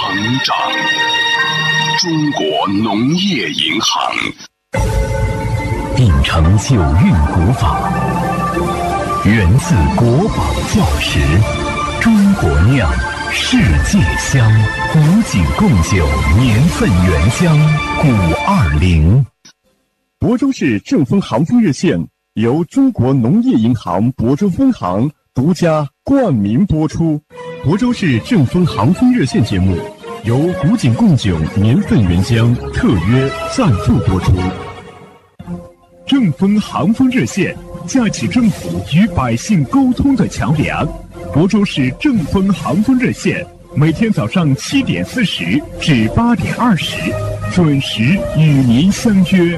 成长。中国农业银行秉承九韵古法，源自国宝教识，中国酿，世界香，古井贡酒年份原香520。 亳州市正丰航风热线由中国农业银行亳州分行独家冠名播出。亳州市正丰航风热线节目由古井贡酒年份原香特约赞助播出。正丰航风热线架起政府与百姓沟通的桥梁。亳州市正丰航风热线每天早上7点40至8点20准时与您相约。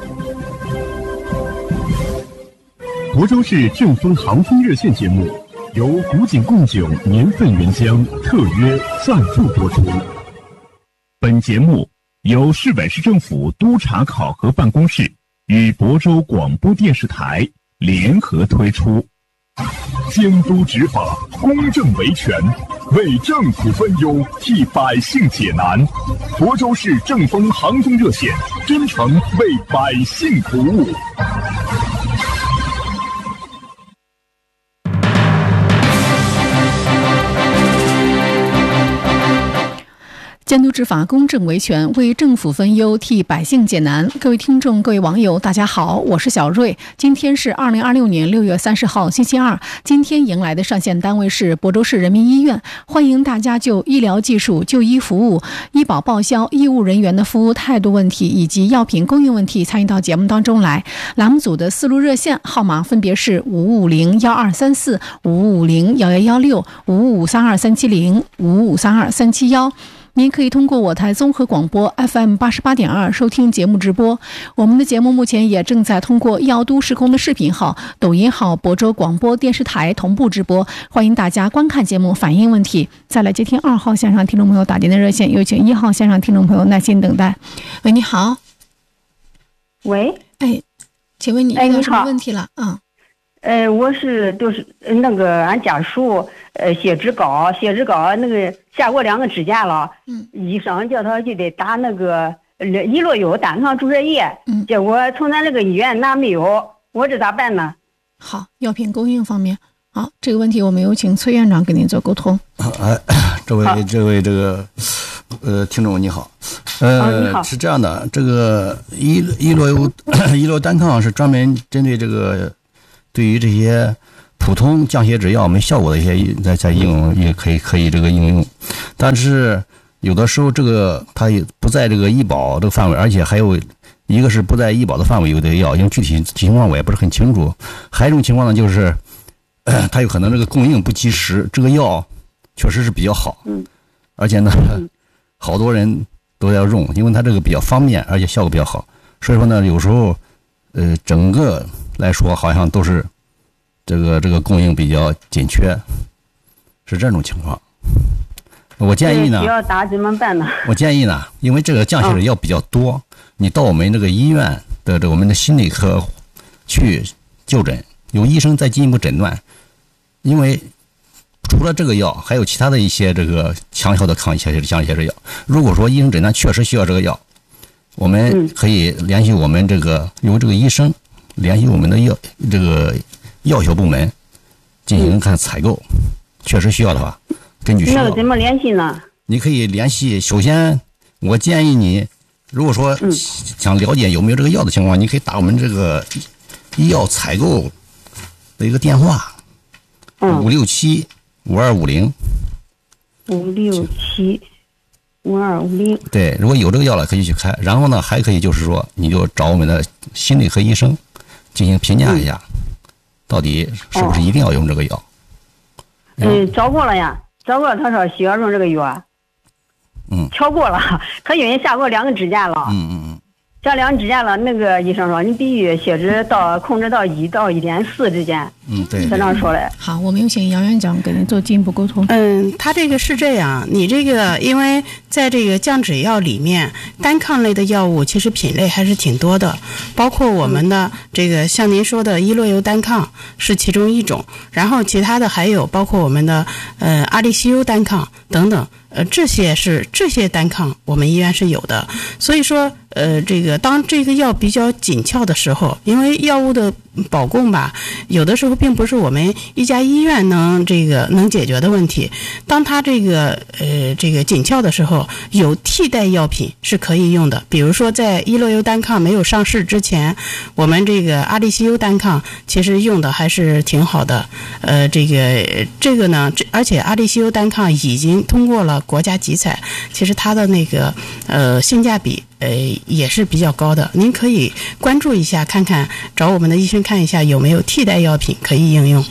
亳州市正丰航风热线节目由古井贡酒年份原香特约赞助播出。本节目由市委市政府督查考核办公室与亳州广播电视台联合推出。监督执法，公正维权，为政府分忧，替百姓解难。亳州市正丰航风热线真诚为百姓服务。 监督执法，公正维权，为政府分忧，替百姓解难。各位听众，各位网友，大家好，我是小瑞。今天是2026年6月30号，星期二。今天迎来的上线单位是亳州市人民医院，欢迎大家就医疗技术、就医服务、医保报销、医务人员的服务态度问题以及药品供应问题参与到节目当中来。栏目组的4路热线号码分别是55012234、55011116、55323705、55323771。您可以通过我台综合广播 FM 88.2收听节目直播。我们的节目目前也正在通过药都时空的视频号、抖音号、亳州广播电视台同步直播，欢迎大家观看节目反映问题。再来接听2号线上听众朋友打进的热线，有请1号线上听众朋友耐心等待。喂，你好。 喂， 请问你遇到什么问题了？ 我是就是那个俺家属血脂高那个下过2个指甲了，医生叫他就得打那个伊洛优单抗注射液，结果从咱这个医院拿没有，我这咋办呢？ 好，药品供应方面，好，这个问题我们有请崔院长跟您做沟通。 这位听众你好， 你好， 是这样的，这个伊洛单抗是专门针对这个对于这些普通降血脂药没效果的一些在应用也可以这个应用，但是有的时候这个它也不在这个医保这个范围，而且还有一个是不在医保的范围有的药，因为具体情况我也不是很清楚。还有一种情况呢，就是它有可能这个供应不及时，这个药确实是比较好，而且呢好多人都要用，因为它这个比较方便，而且效果比较好，所以说呢有时候整个来说好像都是这个供应比较紧缺，是这种情况。我建议呢， 需要打怎么办呢？ 我建议呢，因为这个降血脂药比较多，你到我们这个医院的我们的心理科去就诊，由医生再进一步诊断。因为除了这个药，还有其他的一些这个强效的降血脂药。如果说医生诊断确实需要这个药，我们可以联系我们由这个医生联系我们的药销部门进行看采购，确实需要的话，根据需要。 那个怎么联系呢？ 你可以联系，首先我建议你，如果说想了解有没有这个药的情况，你可以打我们这个医药采购的一个电话，5675250。5675250。对，如果有这个药了，可以去开。然后呢，还可以就是说，你就找我们的心理科医生进行评价一下，到底是不是一定要用这个药。 找过了呀，他说需要用这个药。瞧过了，他因为下过2个指甲了。 长两指甲了，那个医生说你必须血脂控制到1到1.4之间。 对， 这样说的。 好，我们有请杨院长给您做进一步沟通。 他这个是这样，你这个因为在这个降脂药里面，单抗类的药物其实品类还是挺多的，包括我们的这个像您说的伊洛尤单抗是其中一种，然后其他的还有包括我们的阿利西优单抗等等。这些单抗我们医院是有的，所以说这个当这个药比较紧俏的时候，因为药物的保供吧，有的时候并不是我们一家医院能解决的问题。当它这个紧俏的时候，有替代药品是可以用的。比如说在伊洛尤单抗没有上市之前，我们这个阿利西优单抗其实用的还是挺好的。这个呢，而且阿利西优单抗已经通过了国家集采，其实它的那个性价比也是比较高的。您可以关注一下，看看找我们的医生看一下有没有替代药品可以应用。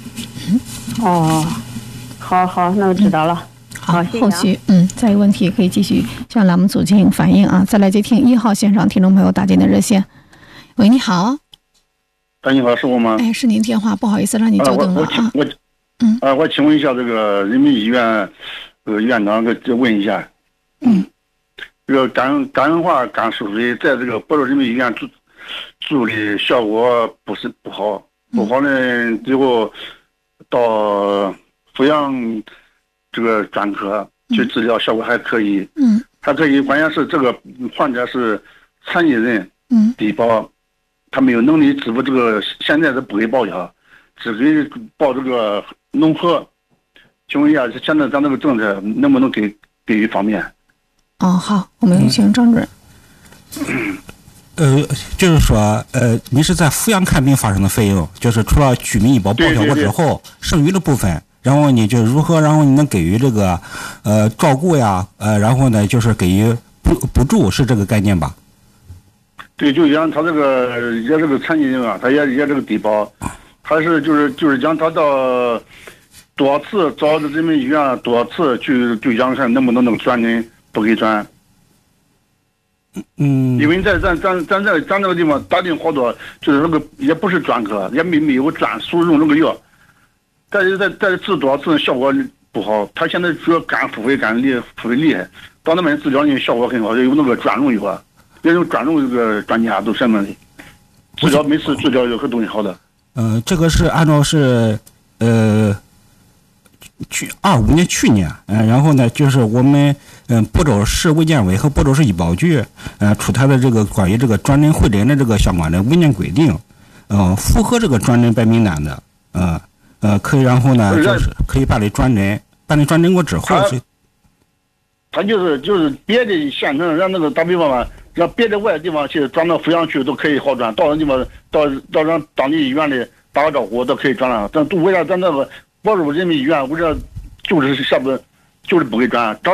好，那我知道了。 好， 谢谢后续再有问题可以继续向栏目组进行反映啊。再来接听1号线上听众朋友打进的热线。喂，你好。 你好，是我吗？ 是您电话，不好意思让你久等了啊。 我请问一下这个人民医院院长问一下。这个肝硬化肝疏水在这个亳州人民医院处理效果不好呢，最后到阜阳这个专科去治疗，效果还可以。还可以，关键是这个患者是残疾人，低保，他没有能力支付这个，现在是不给报销，只给报这个农合。请问一下，现在咱这个政策能不能给予方便？ 好，我们有请张主任。 就是说，你是在阜阳看病发生的费用，就是除了居民医保报销过之后，剩余的部分，然后你就如何，然后你能给予这个照顾呀，然后呢，就是给予补助，是这个概念吧？ 对，就讲他这个残疾人啊，他也这个低保，还是就是讲他到多少次找人民医院多少次就讲看能不能转诊，不给转。因为在咱这个地方打听好多，就是那个也不是专科，也没有专属用这个药，但是在治多少次效果不好。他现在主要肝腹肺腹肺厉害，到那边治疗呢效果很好，有那个专用药，也有专用这个专家都什么的，治疗每次治疗有很东西好的。 这个是按照是25年去年，然后呢，就是我们亳州市卫健委和亳州市医保局出台的这个关于这个转诊会诊的这个相关的文件规定，符合这个转诊白名单的，可以，然后呢就是可以办理转诊过之后， 他就是别的县城让那个打比方吧，让别的外地方去转到阜阳去都可以好转，到那地方到让当地医院里打个招呼都可以转了，但为啥咱那个亳州人民医院为啥就是不给转？